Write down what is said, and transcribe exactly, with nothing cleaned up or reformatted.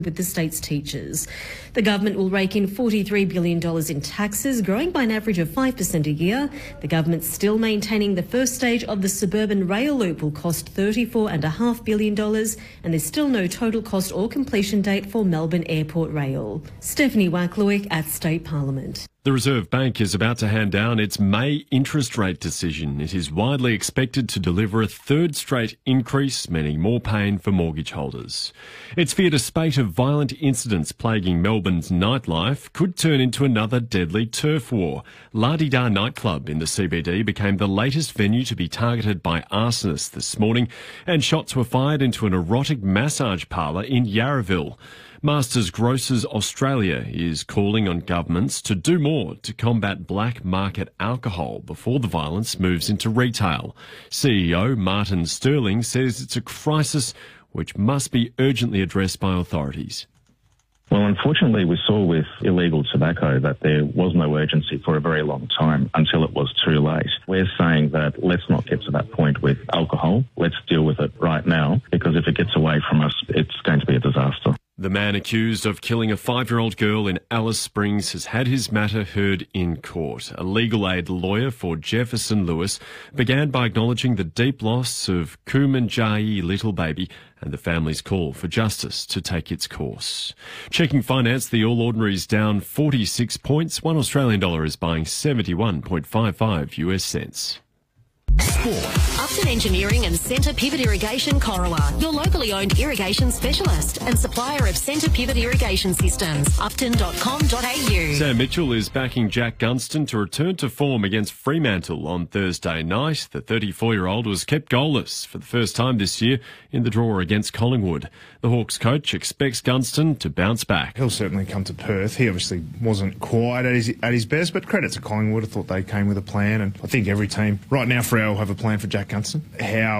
with the state's teachers. The government will rake in forty-three billion dollars in taxes, growing by an average of five percent a year. The government's still maintaining the first stage of the suburban rail loop will cost thirty-four point five billion dollars, and there's still no total cost or completion date for Melbourne Airport Rail. Stephanie Wacklewick at State Parliament. The Reserve Bank is about to hand down its May interest rate decision. It is widely expected to deliver a third straight increase, meaning more pain for mortgage holders. It's feared a spate of violent incidents plaguing Melbourne's nightlife could turn into another deadly turf war. La Di Da nightclub in the C B D became the latest venue to be targeted by arsonists this morning, and shots were fired into an erotic massage parlour in Yarraville. Masters Grocers Australia is calling on governments to do more to combat black market alcohol before the violence moves into retail. C E O Martin Sterling says it's a crisis which must be urgently addressed by authorities. Well, unfortunately, we saw with illegal tobacco that there was no urgency for a very long time until it was too late. We're saying that let's not get to that point with alcohol. Let's deal with it right now, because if it gets away from us, it's going to be a disaster. The man accused of killing a five-year-old girl in Alice Springs has had his matter heard in court. A legal aid lawyer for Jefferson Lewis began by acknowledging the deep loss of Kumanjayi little baby and the family's call for justice to take its course. Checking finance, the All Ordinary's down forty-six points. One Australian dollar is buying seventy-one point five five U S cents. Sport. Upton Engineering and Centre Pivot Irrigation Corowa, your locally owned irrigation specialist and supplier of Centre Pivot Irrigation Systems. upton dot com dot a u. Sam Mitchell is backing Jack Gunston to return to form against Fremantle on Thursday night. The thirty-four-year-old was kept goalless for the first time this year in the draw against Collingwood. The Hawks coach expects Gunston to bounce back. He'll certainly come to Perth. He obviously wasn't quite at his, at his best, but credit to Collingwood. I thought they came with a plan, and I think every team right now for our have a plan for Jack Gunston. How